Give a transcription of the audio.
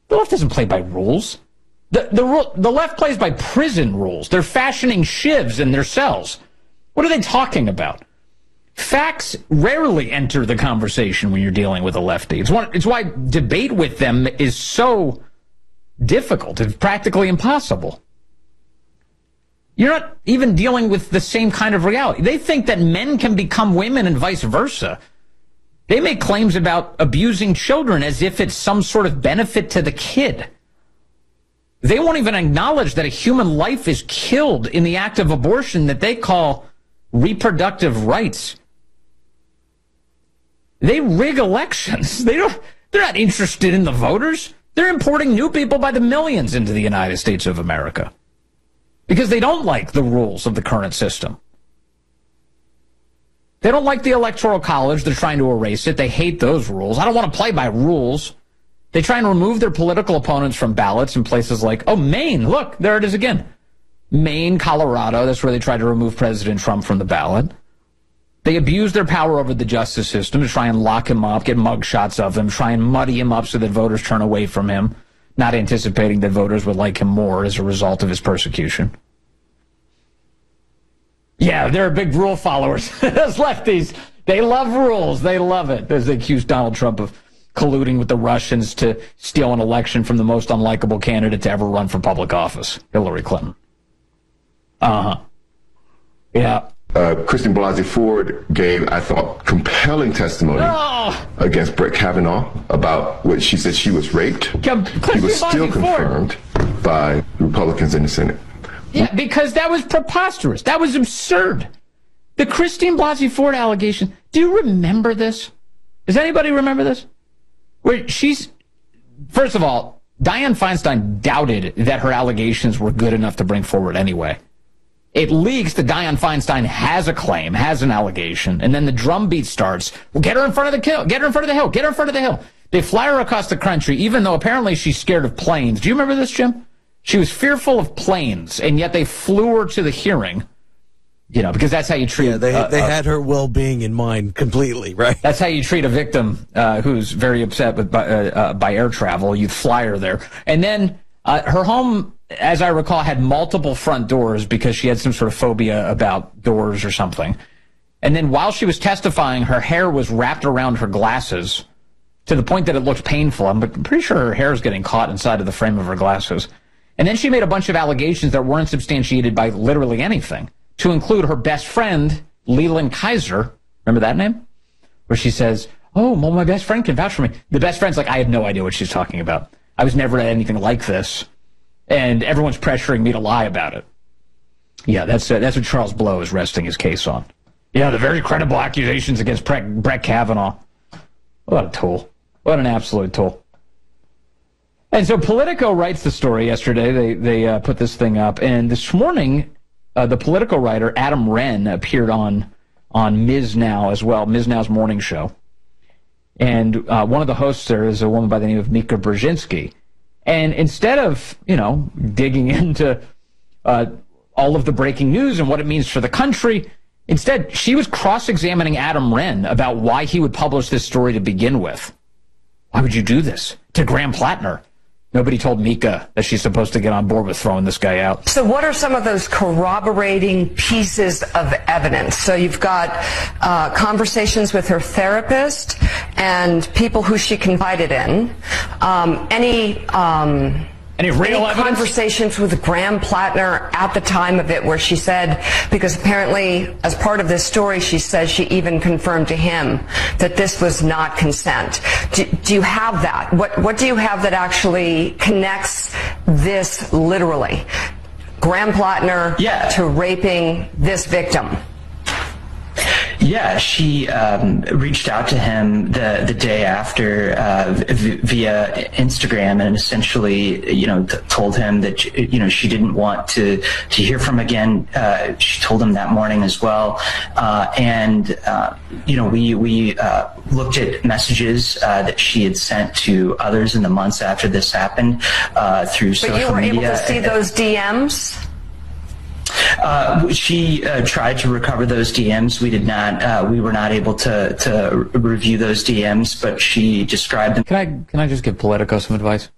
The left doesn't play by rules. The left plays by prison rules. They're fashioning shivs in their cells. What are they talking about? Facts rarely enter the conversation when you're dealing with a lefty. It's why debate with them is so difficult. It's practically impossible. You're not even dealing with the same kind of reality. They think that men can become women and vice versa. They make claims about abusing children as if it's some sort of benefit to the kid. They won't even acknowledge that a human life is killed in the act of abortion that they call reproductive rights. They rig elections. They're not interested in the voters. They're importing new people by the millions into the United States of America because they don't like the rules of the current system. They don't like the Electoral College. They're trying to erase it. They hate those rules. I don't want to play by rules. They try and remove their political opponents from ballots in places like, Maine. Look, there it is again. Maine, Colorado. That's where they tried to remove President Trump from the ballot. They abuse their power over the justice system to try and lock him up, get mug shots of him, try and muddy him up so that voters turn away from him, not anticipating that voters would like him more as a result of his persecution. Yeah, they're big rule followers. Those lefties, they love rules. They love it. As they accuse Donald Trump of colluding with the Russians to steal an election from the most unlikable candidate to ever run for public office, Hillary Clinton. Yeah. Christine Blasey Ford gave, I thought, compelling testimony against Brett Kavanaugh about what she said she was raped. He was still confirmed by Republicans in the Senate. Yeah, because that was preposterous. That was absurd. The Christine Blasey Ford allegation. Do you remember this? Does anybody remember this? Where first of all, Dianne Feinstein doubted that her allegations were good enough to bring forward anyway. It leaks that Dianne Feinstein has a claim, has an allegation, and then the drumbeat starts. Well, get her in front of the hill. Get her in front of the hill. Get her in front of the hill. They fly her across the country, even though apparently she's scared of planes. Do you remember this, Jim? She was fearful of planes, and yet they flew her to the hearing, because that's how you treat... Yeah, they had her well-being in mind completely, right? That's how you treat a victim who's very upset by air travel. You fly her there. And then her home, as I recall, had multiple front doors because she had some sort of phobia about doors or something. And then while she was testifying, her hair was wrapped around her glasses to the point that it looked painful. I'm pretty sure her hair is getting caught inside of the frame of her glasses. And then she made a bunch of allegations that weren't substantiated by literally anything, to include her best friend, Leland Kaiser. Remember that name? Where she says, well, my best friend can vouch for me. The best friend's like, I have no idea what she's talking about. I was never at anything like this. And everyone's pressuring me to lie about it. Yeah, that's what Charles Blow is resting his case on. Yeah, the very credible accusations against Brett Kavanaugh. What a tool. What an absolute tool. And so Politico writes the story yesterday. They put this thing up. And this morning, the Politico writer Adam Wren appeared on Ms. Now as well, Ms. Now's morning show. And one of the hosts there is a woman by the name of Mika Brzezinski. And instead of, digging into all of the breaking news and what it means for the country, instead, she was cross-examining Adam Wren about why he would publish this story to begin with. Why would you do this to Graham Plattner? Nobody told Mika that she's supposed to get on board with throwing this guy out. So what are some of those corroborating pieces of evidence? So you've got conversations with her therapist and people who she confided in. Any real evidence? Conversations with Graham Plattner at the time of it where she said, because apparently as part of this story she says she even confirmed to him that this was not consent. Do you have that? What do you have that actually connects this literally? Graham Plattner to raping this victim? Yeah, she reached out to him the day after via Instagram and essentially, told him that, she didn't want to hear from him again. She told him that morning as well. We looked at messages that she had sent to others in the months after this happened through social media. But you were able to see those DMs? She tried to recover those DMs. We did not. We were not able to review those DMs, but she described them. Can I just give Politico some advice?